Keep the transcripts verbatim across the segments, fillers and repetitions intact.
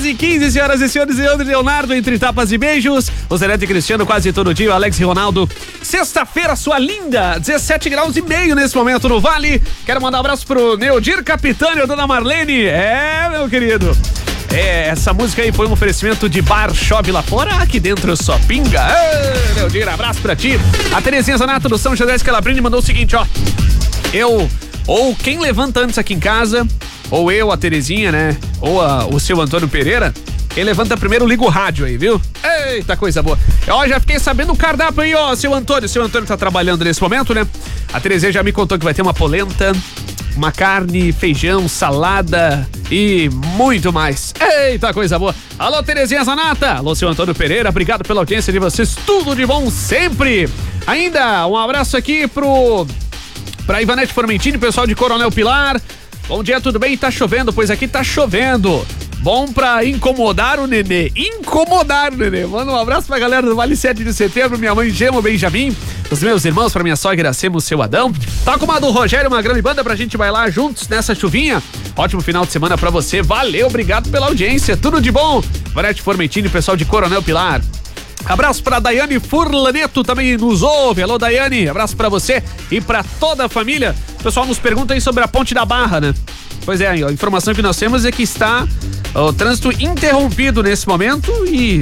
e quinze, senhoras e senhores, Leandro e Leonardo, entre tapas e beijos. O Zé Neto e Cristiano quase todo dia, o Alex e Ronaldo. Sexta-feira, sua linda, dezessete graus e meio nesse momento no Vale. Quero mandar um abraço pro Neodir Capitânio, dona Marlene. É, meu querido. É, essa música aí foi um oferecimento de bar chove lá fora, aqui dentro só pinga. Ah, Neodir, abraço pra ti. A Terezinha Zanato do São José Scalabrini mandou o seguinte, ó. Eu, ou quem levanta antes aqui em casa, ou eu, a Terezinha, né? Ou a, o seu Antônio Pereira, quem levanta primeiro liga o rádio aí, viu? Eita, coisa boa. Ó, já fiquei sabendo o cardápio aí, ó, seu Antônio. Seu Antônio tá trabalhando nesse momento, né? A Terezinha já me contou que vai ter uma polenta, uma carne, feijão, salada e muito mais. Eita, coisa boa. Alô, Terezinha Zanata. Alô, seu Antônio Pereira. Obrigado pela audiência de vocês. Tudo de bom sempre. Ainda um abraço aqui pro... pra Ivanete Formentini, pessoal de Coronel Pilar. Bom dia, tudo bem? Tá chovendo, pois aqui tá chovendo. Bom pra incomodar o nenê. Incomodar o nenê. Manda um abraço pra galera do Vale sete de Setembro, minha mãe Gemo Benjamin, os meus irmãos, pra minha sogra Semo, seu Adão. Toca uma do Rogério, uma grande banda pra gente bailar juntos nessa chuvinha. Ótimo final de semana pra você. Valeu, obrigado pela audiência. Tudo de bom. Ivanete Formentini, pessoal de Coronel Pilar. Abraço pra Daiane Furlaneto, também nos ouve. Alô, Daiane, abraço pra você e pra toda a família. O pessoal nos pergunta aí sobre a Ponte da Barra, né? Pois é, a informação que nós temos é que está o trânsito interrompido nesse momento e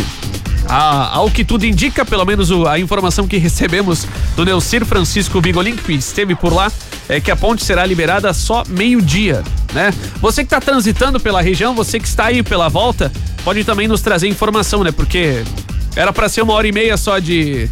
a, ao que tudo indica, pelo menos o, a informação que recebemos do Neucir Francisco Vigolin, que esteve por lá, é que a ponte será liberada só meio-dia, né? Você que está transitando pela região, você que está aí pela volta, pode também nos trazer informação, né? Porque era para ser uma hora e meia só de,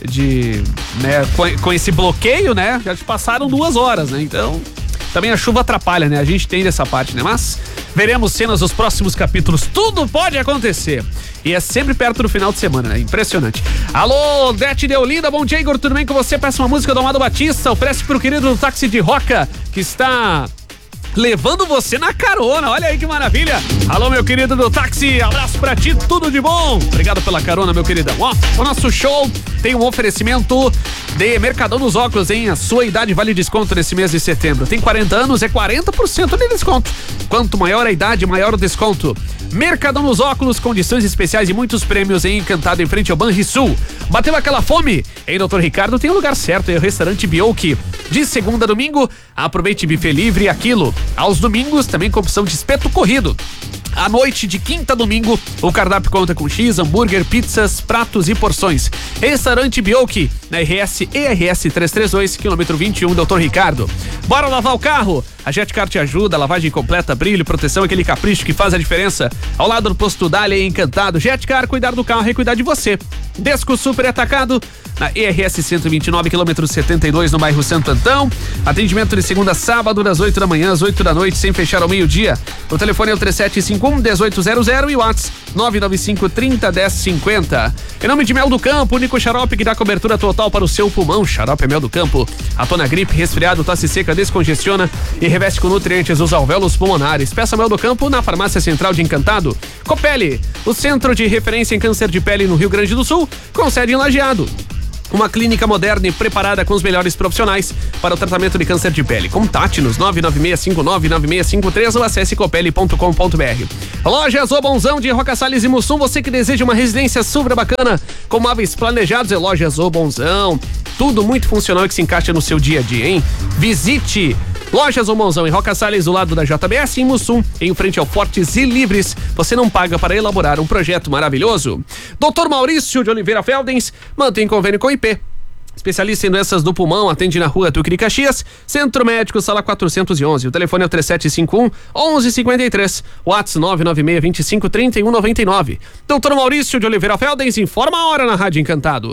de né, com, com esse bloqueio, né? Já te passaram duas horas, né? Então, também a chuva atrapalha, né? A gente tem dessa parte, né? Mas veremos cenas dos próximos capítulos. Tudo pode acontecer. E é sempre perto do final de semana, né? Impressionante. Alô, Dete Deolinda, bom dia, Igor, tudo bem com você? Peça uma música do Amado Batista, oferece pro querido do táxi de Roca, que está levando você na carona, olha aí que maravilha. Alô, meu querido do táxi, abraço pra ti, tudo de bom. Obrigado pela carona, meu queridão. Ó, o nosso show tem um oferecimento de Mercadão dos Óculos, hein? A sua idade vale desconto nesse mês de setembro. Tem quarenta anos, é quarenta por cento de desconto. Quanto maior a idade, maior o desconto. Mercadão dos Óculos, condições especiais e muitos prêmios em Encantado, em frente ao Banrisul. Bateu aquela fome? Em doutor Ricardo tem o lugar certo, é o restaurante Bioki. De segunda a domingo, aproveite buffet livre e aquilo. Aos domingos, também com opção de espeto corrido. À noite, de quinta a domingo, o cardápio conta com X, hambúrguer, pizzas, pratos e porções. Restaurante Bioki, na R S E R S trezentos e trinta e dois, quilômetro vinte e um, doutor Ricardo. Bora lavar o carro? A Jetcar te ajuda, lavagem completa, brilho, proteção, aquele capricho que faz a diferença. Ao lado do posto Dália, Encantado. Jetcar, cuidar do carro e cuidar de você. Desco Super Atacado, na E R S cento e vinte e nove, quilômetro setenta e dois, no bairro Santo Antão. Atendimento de segunda a sábado, das oito da manhã às oito da noite, sem fechar ao meio-dia. O telefone é o três sete cinco um, um oito zero zero e o WhatsApp nove nove cinco, trinta, dez, cinquenta. Em nome de Mel do Campo, único xarope que dá cobertura total para o seu pulmão. Xarope é Mel do Campo. Atona gripe, resfriado, tosse seca, descongestiona e reveste com nutrientes os alvéolos pulmonares. Peça Mel do Campo na Farmácia Central de Encantado. Copele, o centro de referência em câncer de pele no Rio Grande do Sul, com sede em Lajeado. Uma clínica moderna e preparada com os melhores profissionais para o tratamento de câncer de pele. Contate-nos nove nove seis cinco nove, nove seis cinco três ou acesse copele ponto com ponto br. Lojas O Bonzão de Roca Salles e Mussum, você que deseja uma residência super bacana com móveis planejados, é Lojas O Bonzão. Tudo muito funcional e que se encaixa no seu dia a dia, hein? Visite Lojas O Bonzão em Roca Salles, do lado da J B S, em Mussum, em frente ao Fortes e Livres. Você não paga para elaborar um projeto maravilhoso. doutor Maurício de Oliveira Feldens mantém convênio com o I P. Especialista em doenças do pulmão, atende na rua Tucri Caxias, Centro Médico, sala quatrocentos e onze. O telefone é o três sete cinco um, onze cinquenta e três. WhatsApp nove nove seis, vinte e cinco, trinta e um, noventa e nove. doutor Maurício de Oliveira Feldens informa a hora na Rádio Encantado.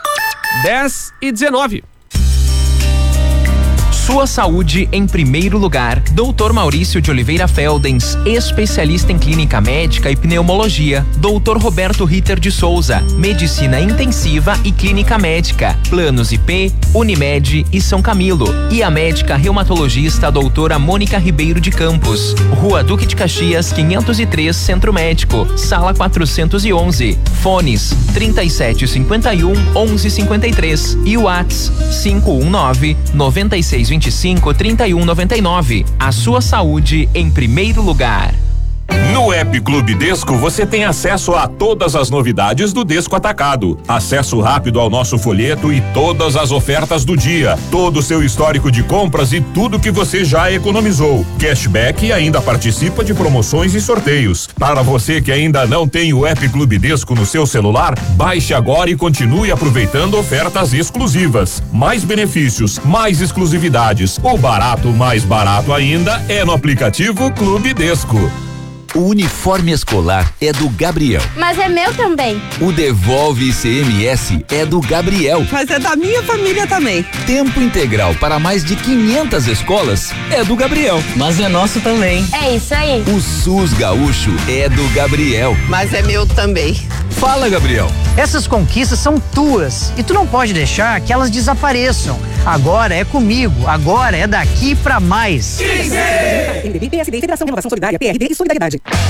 dez e dezenove. Sua saúde em primeiro lugar. doutor Maurício de Oliveira Feldens, especialista em clínica médica e pneumologia. doutor Roberto Ritter de Souza, medicina intensiva e clínica médica. Planos I P, Unimed e São Camilo. E a médica reumatologista doutora Mônica Ribeiro de Campos. Rua Duque de Caxias, quinhentos e três, Centro Médico, sala quatrocentos e onze. Fones trinta e sete cinquenta e um, onze cinquenta e três e o WhatsApp cinco um nove, nove seis vinte e cinco, trinta e um, noventa e nove. A sua saúde em primeiro lugar. No App Clube Desco você tem acesso a todas as novidades do Desco Atacado, acesso rápido ao nosso folheto e todas as ofertas do dia, todo o seu histórico de compras e tudo que você já economizou, cashback e ainda participa de promoções e sorteios. Para você que ainda não tem o App Clube Desco no seu celular, baixe agora e continue aproveitando ofertas exclusivas. Mais benefícios, mais exclusividades. O barato mais barato ainda é no aplicativo Clube Desco. O uniforme escolar é do Gabriel. Mas é meu também. O Devolve I C M S é do Gabriel. Mas é da minha família também. Tempo integral para mais de quinhentas escolas é do Gabriel. Mas é nosso também. É isso aí. O SUS Gaúcho é do Gabriel. Mas é meu também. Fala, Gabriel. Essas conquistas são tuas e tu não pode deixar que elas desapareçam. Agora é comigo, agora é daqui pra mais. P S D, Federação Renovação Solidária, P R D e Solidariedade.